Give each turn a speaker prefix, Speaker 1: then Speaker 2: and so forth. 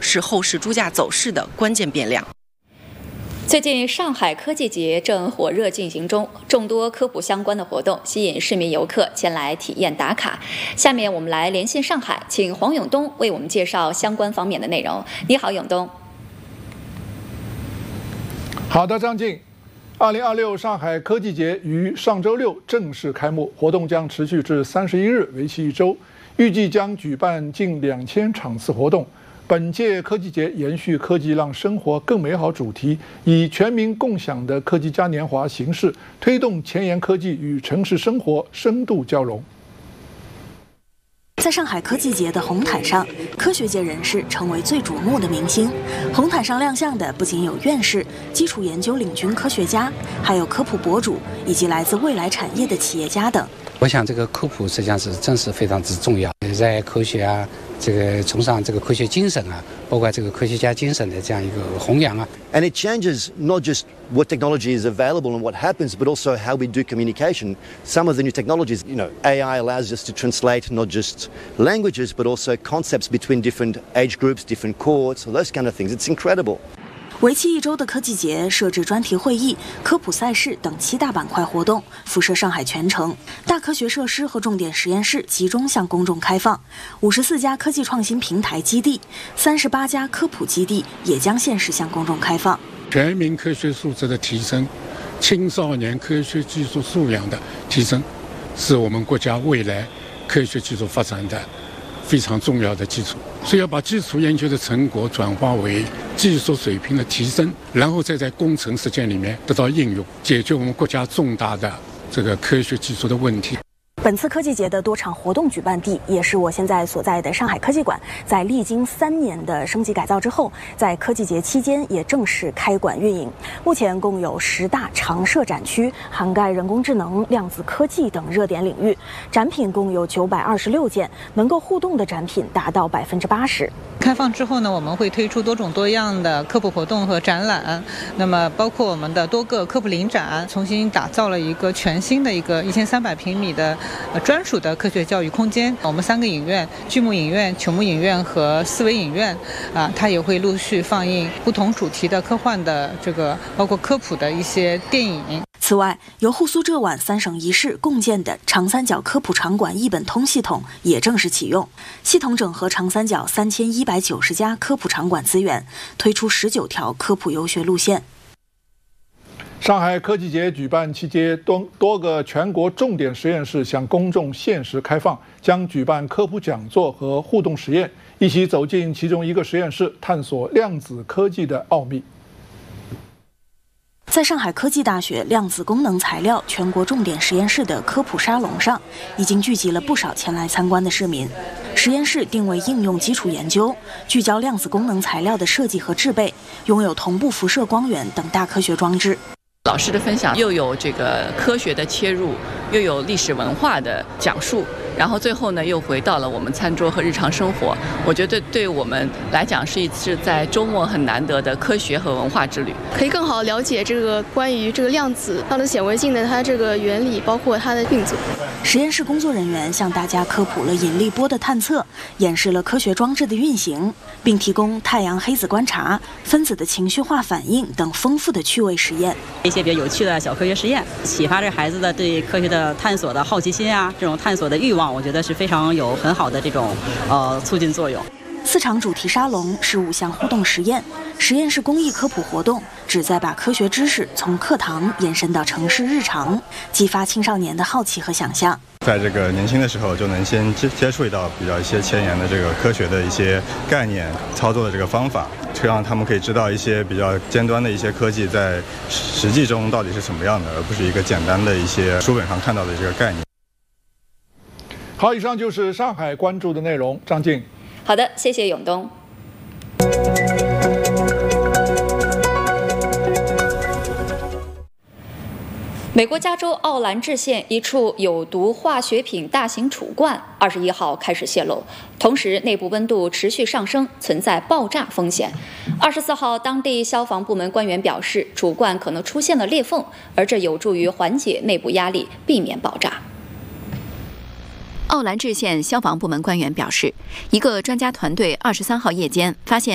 Speaker 1: 是后市猪价走势的关键变量。
Speaker 2: 最近上海科技节正火热进行中，众多科普相关的活动吸引市民游客前来体验打卡。下面我们来连线上海，请黄永东为我们介绍相关方面的内容。你好，永东。
Speaker 3: 好的，张静。2026上海科技节于上周六正式开幕，活动将持续至31日，为期1周，预计将举办近2000场次活动。本届科技节延续科技让生活更美好主题，以全民共享的科技嘉年华形式，推动前沿科技与城市生活深度交融。
Speaker 4: 在上海科技节的红毯上，科学界人士成为最瞩目的明星。红毯上亮相的不仅有院士、基础研究领军科学家，还有科普博主以及来自未来产业的企业家等。
Speaker 5: 我想这个科普实际上真是非常之重要，在科学啊，这个崇尚这个科学精神啊，包括这个科学家精神的这样一个弘扬啊。
Speaker 6: And it changes not just what technology is available and what happens, but also how we do communication. Some of the new technologies, AI allows us to translate not just languages, but also concepts between different age groups, different cohorts, those kind of things. It's incredible.
Speaker 4: 为期1周的科技节设置专题会议、科普赛事等7大板块活动，辐射上海全城。大科学设施和重点实验室集中向公众开放，54家科技创新平台基地、38家科普基地也将限时向公众开放。
Speaker 7: 全民科学素质的提升，青少年科学技术素养的提升，是我们国家未来科学技术发展的非常重要的基础。所以要把基础研究的成果转化为技术水平的提升，然后再在工程实践里面得到应用，解决我们国家重大的这个科学技术的问题。
Speaker 4: 本次科技节的多场活动举办地也是我现在所在的上海科技馆，在历经3年的升级改造之后，在科技节期间也正式开馆运营。目前共有10大常设展区，涵盖人工智能、量子科技等热点领域，展品共有926件，能够互动的展品达到80%。
Speaker 8: 开放之后呢，我们会推出多种多样的科普活动和展览，那么包括我们的多个科普临展，重新打造了一个全新的一个1300平米的专属的科学教育空间。我们3个影院，巨幕影院、球幕影院和思维影院它也会陆续放映不同主题的科幻的这个包括科普的一些电影。
Speaker 4: 此外，由沪苏浙皖3省1市共建的长三角科普场馆一本通系统也正式启用，系统整合长三角3190家科普场馆资源，推出19条科普游学路线。
Speaker 3: 上海科技节举办期间，多个全国重点实验室向公众限时开放，将举办科普讲座和互动实验，一起走进其中一个实验室，探索量子科技的奥秘。
Speaker 4: 在上海科技大学量子功能材料全国重点实验室的科普沙龙上，已经聚集了不少前来参观的市民。实验室定位应用基础研究，聚焦量子功能材料的设计和制备，拥有同步辐射光源等大科学装置。
Speaker 9: 老师的分享又有这个科学的切入，又有历史文化的讲述，然后最后呢又回到了我们餐桌和日常生活。我觉得对我们来讲是一次在周末很难得的科学和文化之旅，
Speaker 10: 可以更好了解这个关于这个量子显微镜的它这个原理，包括它的运作。
Speaker 4: 实验室工作人员向大家科普了引力波的探测，演示了科学装置的运行，并提供太阳黑子观察、分子的情绪化反应等丰富的趣味实验。
Speaker 11: 一些比较有趣的小科学实验，启发着孩子的对科学的探索的好奇心啊，这种探索的欲望，我觉得是非常有很好的这种促进作用。
Speaker 4: 4场主题沙龙15项互动实验，实验室公益科普活动旨在把科学知识从课堂延伸到城市日常，激发青少年的好奇和想象。
Speaker 12: 在这个年轻的时候就能先接触到比较一些前沿的这个科学的一些概念、操作的这个方法，让他们可以知道一些比较尖端的一些科技在实际中到底是什么样的，而不是一个简单的一些书本上看到的这个概念。
Speaker 3: 好，以上就是上海关注的内容。张静。
Speaker 2: 好的，谢谢永东。美国加州奥兰治县一处有毒化学品大型储罐21号开始泄漏，同时内部温度持续上升，存在爆炸风险。24号，当地消防部门官员表示，储罐可能出现了裂缝，而这有助于缓解内部压力，避免爆炸。
Speaker 13: 奥兰治县消防部门官员表示，一个专家团队23号夜间发现